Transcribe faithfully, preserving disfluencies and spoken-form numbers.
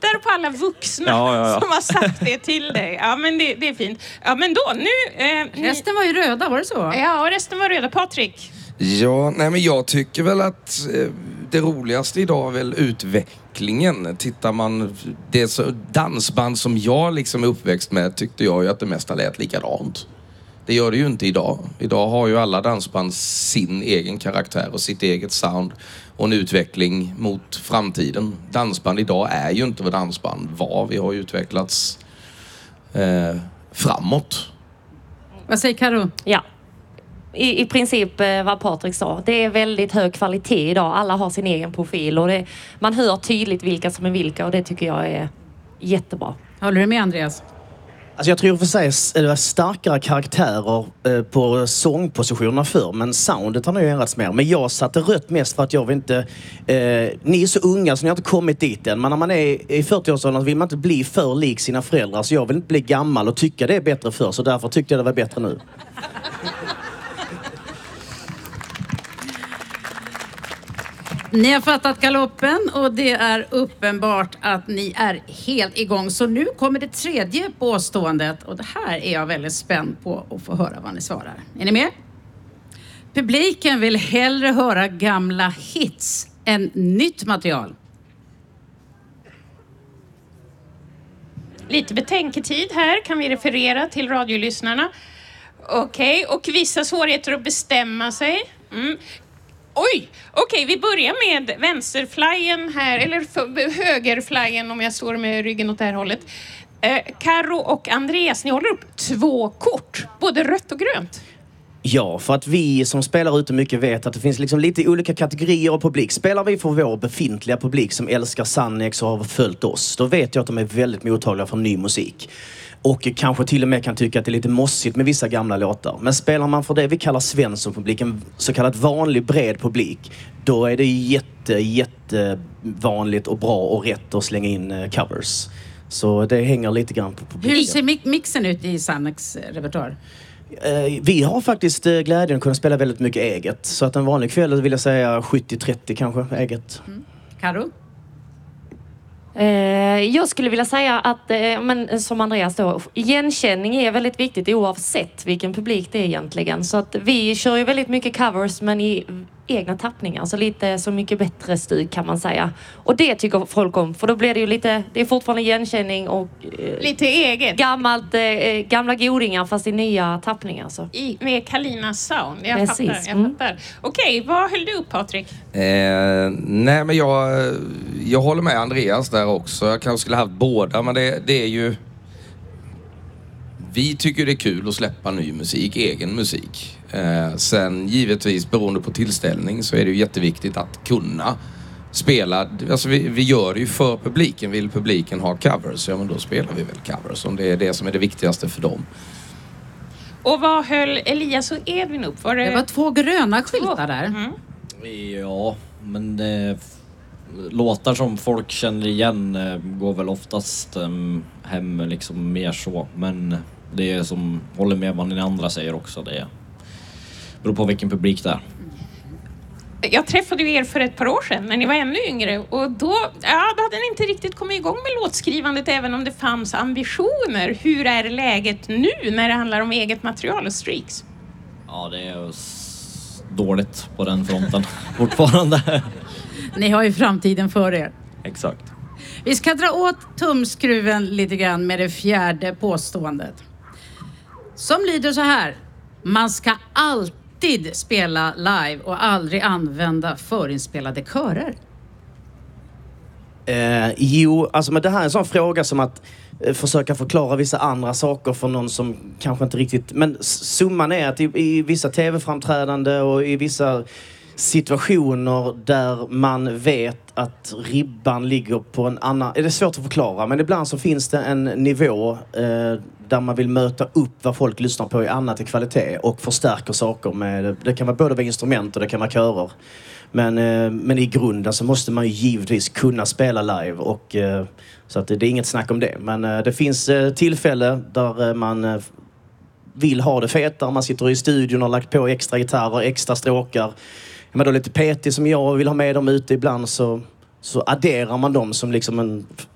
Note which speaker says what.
Speaker 1: tittar på alla vuxna
Speaker 2: ja, ja, ja.
Speaker 1: som har sagt det till dig. Ja, men det, det är fint. Ja, men då, nu... Eh, ni...
Speaker 3: Resten var ju röda, var det så?
Speaker 1: Ja, och resten var röda. Patrik?
Speaker 4: Ja, nej men jag tycker väl att eh, det roligaste idag är väl utvecklingen. Tittar man, det är så, dansband som jag liksom är uppväxt med tyckte jag ju att det mesta lät likadant. Det gör det ju inte idag. Idag har ju alla dansband sin egen karaktär och sitt eget sound och en utveckling mot framtiden. Dansband idag är ju inte vad dansband var. Vi har ju utvecklats eh, framåt.
Speaker 3: Vad säger Karo?
Speaker 5: Ja. I, I princip eh, vad Patrik sa. Det är väldigt hög kvalitet idag. Alla har sin egen profil och det, man hör tydligt vilka som är vilka och det tycker jag är jättebra.
Speaker 3: Håller du med, Andreas?
Speaker 6: Alltså jag tror för sig att det var starkare karaktärer eh, på sångpositionerna förr, men soundet har nog ändrats mer. Men jag satte rött mest för att jag vill inte... Eh, ni är så unga så ni har inte kommit dit än. Men när man är i fyrtioårsåldern vill man inte bli för lik sina föräldrar. Så jag vill inte bli gammal och tycka det är bättre förr. Så därför tyckte jag det var bättre nu.
Speaker 3: Ni har fattat galoppen och det är uppenbart att ni är helt igång. Så nu kommer det tredje påståendet och det här är jag väldigt spänd på att få höra vad ni svarar. Är ni med? Publiken vill hellre höra gamla hits än nytt material.
Speaker 1: Lite betänketid här. Kan vi referera till radiolyssnarna? Okej, okay. Och vissa svårigheter att bestämma sig. Mm. Oj, okej, okay, vi börjar med vänsterflyen här, eller högerflyen om jag står med ryggen åt det här hållet. Eh, Karo och Andreas, ni håller upp två kort, både rött och grönt.
Speaker 6: Ja, för att vi som spelar ute mycket vet att det finns liksom lite olika kategorier av publik. Spelar vi för vår befintliga publik som älskar Sannex och har följt oss, då vet jag att de är väldigt mottagliga för ny musik. Och kanske till och med kan tycka att det är lite mossigt med vissa gamla låtar. Men spelar man för det vi kallar Svensson-publik, en så kallad vanlig bred publik, då är det jätte, jätte vanligt och bra och rätt att slänga in covers. Så det hänger lite grann på publiken.
Speaker 3: Hur ser mixen ut i Sannex repertoar?
Speaker 6: Vi har faktiskt glädjen att kunna spela väldigt mycket eget. Så att en vanlig kväll vill jag säga sjuttio trettio kanske eget.
Speaker 3: Mm. Karo?
Speaker 5: Eh, jag skulle vilja säga att, eh, men, som Andreas då, igenkänning är väldigt viktigt oavsett vilken publik det är egentligen. Så att vi kör ju väldigt mycket covers men i egna tappningar. Så lite så mycket bättre stuk kan man säga. Och det tycker folk om. För då blir det ju lite, det är fortfarande igenkänning och...
Speaker 1: Eh, lite eget.
Speaker 5: Gammalt, eh, gamla godingar fast i nya tappningar. Så.
Speaker 1: I, med Kalinas sound. Jag
Speaker 5: Precis.
Speaker 1: fattar. Jag
Speaker 5: Mm.
Speaker 1: fattar. Okej, vad höll du upp, Patrik?
Speaker 4: Eh, nej men jag, jag håller med Andreas där också. Jag kanske skulle haft båda, men det, det är ju... Vi tycker det är kul att släppa ny musik, egen musik. Eh, sen givetvis beroende på tillställning så är det ju jätteviktigt att kunna spela. Alltså vi, vi gör det ju för publiken. Vill publiken ha covers, ja men då spelar vi väl covers om det är det som är det viktigaste för dem.
Speaker 1: Och vad höll Elias och Edvin upp? Var det...
Speaker 3: det var två gröna skyltar där.
Speaker 1: Mm.
Speaker 2: Ja, men det, låtar som folk känner igen går väl oftast um, hem liksom mer så. Men det är som håller med vad ni andra säger också. Det beror på vilken publik det är.
Speaker 1: Jag träffade ju er för ett par år sedan när ni var ännu yngre och då, ja, då hade ni inte riktigt kommit igång med låtskrivandet även om det fanns ambitioner. Hur är läget nu när det handlar om eget material och streaks?
Speaker 2: Ja, det är s- dåligt på den fronten fortfarande.
Speaker 3: Ni har ju framtiden för er.
Speaker 2: Exakt.
Speaker 3: Vi ska dra åt tumskruven lite grann med det fjärde påståendet. Som lyder så här. Man ska alltid spela live och aldrig använda förinspelade körer.
Speaker 6: Eh, jo, alltså men det här är en sån fråga som att eh, försöka förklara vissa andra saker för någon som kanske inte riktigt... Men summan är att i, i vissa tv-framträdande och i vissa situationer där man vet att ribban ligger på en annan... Det är svårt att förklara, men ibland så finns det en nivå eh, där man vill möta upp vad folk lyssnar på i annat i kvalitet och förstärker saker med... Det kan vara både instrument och det kan vara körer. Men, eh, men i grunden så måste man ju givetvis kunna spela live och eh, så att det, det är inget snack om det. Men eh, det finns eh, tillfälle där eh, man eh, vill ha det fetare. Man sitter i studion och har lagt på extra gitarrer, extra stråkar. Är man då lite petig som jag och vill ha med dem ute ibland så, så adderar man dem som liksom en